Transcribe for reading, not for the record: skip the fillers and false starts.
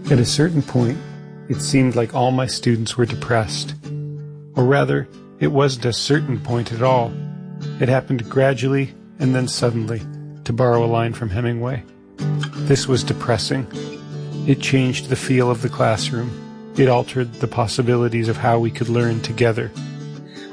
At a certain point, it seemed like all my students were depressed. Or rather, it wasn't a certain point at all. It happened gradually and then suddenly, to borrow a line from Hemingway. This was depressing. It changed the feel of the classroom. It altered the possibilities of how we could learn together.